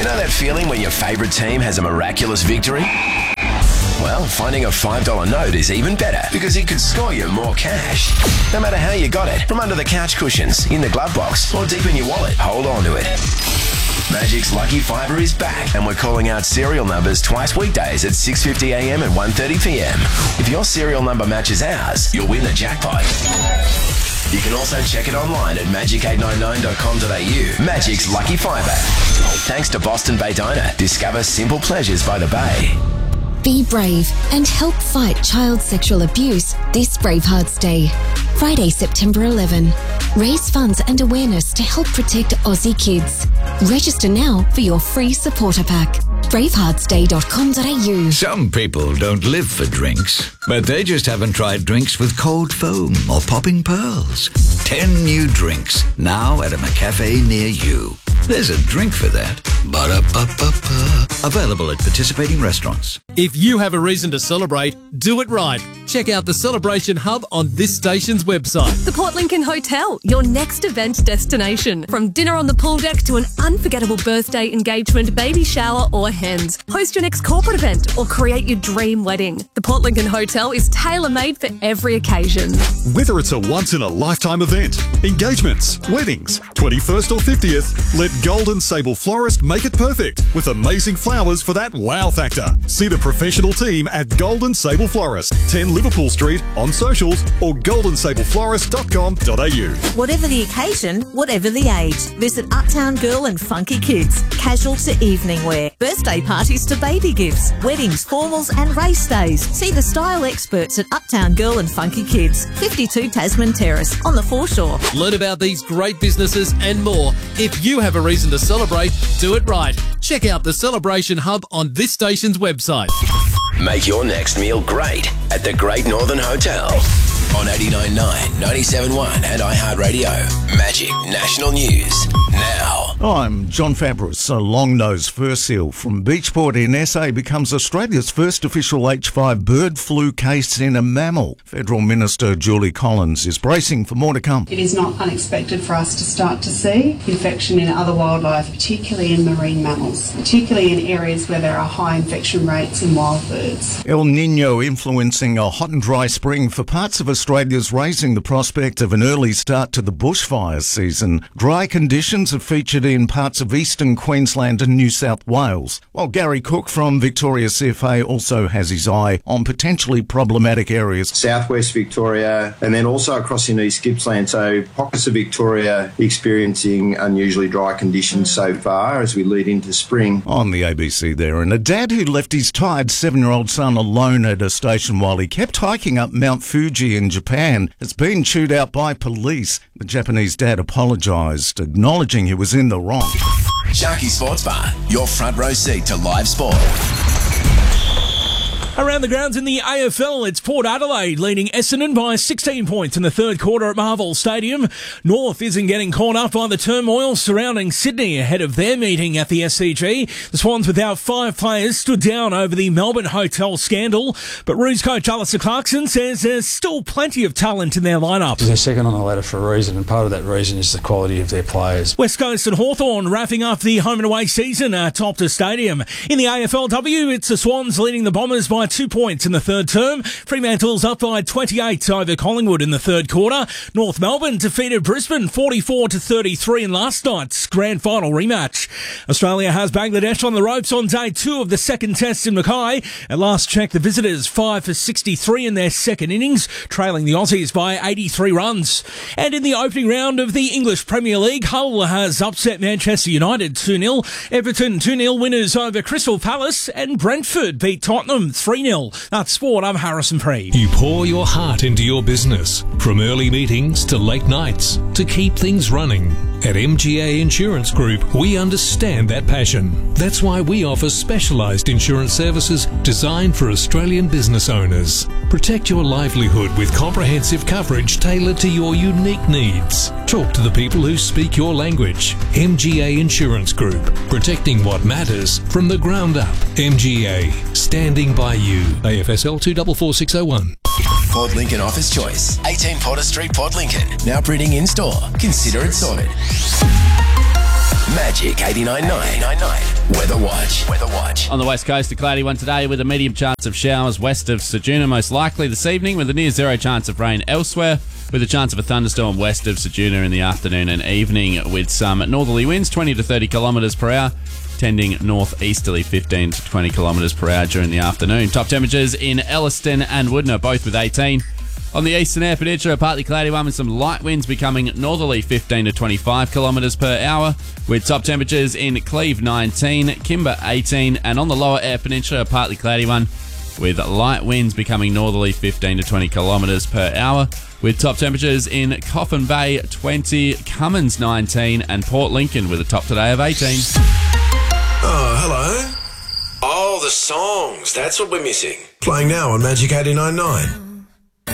know that feeling when your favourite team has a miraculous victory? Well, finding a $5 note is even better because it could score you more cash. No matter how you got it, from under the couch cushions, in the glove box, or deep in your wallet, hold on to it. Magic's Lucky Fiver is back, and we're calling out serial numbers twice weekdays at 6:50 a.m. and 1:30 p.m. If your serial number matches ours, you'll win the jackpot. You can also check it online at magic899.com.au. Magic's Lucky Fiver. Thanks to Boston Bay Diner. Discover simple pleasures by the bay. Be brave and help fight child sexual abuse this Bravehearts Day. Friday, September 11. Raise funds and awareness to help protect Aussie kids. Register now for your free supporter pack. braveheartsday.com.au. Some people don't live for drinks, but they just haven't tried drinks with cold foam or popping pearls. 10 new drinks now at a McCafe near you. There's a drink for that. Ba-da-ba-ba-ba. Available at participating restaurants. If you have a reason to celebrate, do it right. Check out the Celebration Hub on this station's website. The Port Lincoln Hotel, your next event destination. From dinner on the pool deck to an unforgettable birthday, engagement, baby shower or hens. Host your next corporate event or create your dream wedding. The Port Lincoln Hotel is tailor-made for every occasion. Whether it's a once-in-a-lifetime event, engagements, weddings, 21st or 50th, let Golden Sable Florist make it perfect with amazing flowers for that wow factor. See the professional team at Golden Sable Florist, 10 Liverpool Street, on socials or goldensableflorist.com.au. Whatever the occasion, whatever the age, visit Uptown Girl and Funky Kids. Casual to evening wear, birthday parties to baby gifts, weddings, formals and race days. See the style experts at Uptown Girl and Funky Kids, 52 Tasman Terrace on the foreshore. Learn about these great businesses and more. If you have a reason to celebrate, do it right. Check out the Celebration Hub on this station's website. Make your next meal great at the Great Northern Hotel on 89.9, 97.1 and iHeartRadio. Magic National News now. I'm John Fabris. A long-nosed fur seal from Beachport in SA becomes Australia's first official H5 bird flu case in a mammal. Federal Minister Julie Collins is bracing for more to come. It is not unexpected for us to start to see infection in other wildlife, particularly in marine mammals, particularly in areas where there are high infection rates in wild birds. El Niño influencing a hot and dry spring for parts of Australia's raising the prospect of an early start to the bushfire season. Dry conditions have featured in parts of eastern Queensland and New South Wales, while Gary Cook from Victoria CFA also has his eye on potentially problematic areas. Southwest Victoria and then also across in East Gippsland, so pockets of Victoria experiencing unusually dry conditions so far as we lead into spring. On the ABC there, and a dad who left his tired 7-year-old son alone at a station while he kept hiking up Mount Fuji in Japan has been chewed out by police. The Japanese dad apologised, acknowledging he was in the wrong. Sharky Sports Bar, your front row seat to live sport. Around the grounds in the AFL, it's Port Adelaide leading Essendon by 16 points in the third quarter at Marvel Stadium. North isn't getting caught up by the turmoil surrounding Sydney ahead of their meeting at the SCG. The Swans, without 5 players, stood down over the Melbourne hotel scandal. But Roos coach Alistair Clarkson says there's still plenty of talent in their lineup. They're second on the ladder for a reason, and part of that reason is the quality of their players. West Coast and Hawthorn wrapping up the home and away season at Optus Stadium. In the AFLW, it's the Swans leading the Bombers by 2 points in the third term. Fremantle's up by 28 over Collingwood in the third quarter. North Melbourne defeated Brisbane 44-33 in last night's grand final rematch. Australia has Bangladesh on the ropes on day 2 of the second test in Mackay. At last check, the visitors 5 for 63 in their second innings, trailing the Aussies by 83 runs. And in the opening round of the English Premier League, Hull has upset Manchester United 2-0. Everton 2-0 winners over Crystal Palace, and Brentford beat Tottenham 3-0. That's sport. I'm Harrison Preed. You pour your heart into your business, from early meetings to late nights, to keep things running. At MGA Insurance Group, we understand that passion. That's why we offer specialised insurance services designed for Australian business owners. Protect your livelihood with comprehensive coverage tailored to your unique needs. Talk to the people who speak your language. MGA Insurance Group, protecting what matters from the ground up. MGA, standing by you. AFSL 244601. Port Lincoln Office Choice, 18 Porter Street, Port Lincoln. Now printing in store. Consider it sorted. Magic 89.9. Weather Watch. On the west coast, a cloudy one today with a medium chance of showers west of Ceduna, most likely this evening, with a near zero chance of rain elsewhere, with a chance of a thunderstorm west of Ceduna in the afternoon and evening, with some northerly winds 20 to 30 kilometres per hour, tending northeasterly 15 to 20 kilometres per hour during the afternoon. Top temperatures in Elliston and Woodner, both with 18. On the eastern Eyre Peninsula, a partly cloudy one with some light winds becoming northerly 15 to 25 kilometres per hour, with top temperatures in Cleve 19, Kimber 18, and on the lower Eyre Peninsula, a partly cloudy one with light winds becoming northerly 15 to 20 kilometres per hour, with top temperatures in Coffin Bay 20, Cummins 19, and Port Lincoln with a top today of 18. Oh, hello. Oh, the songs. That's what we're missing. Playing now on Magic 89.9.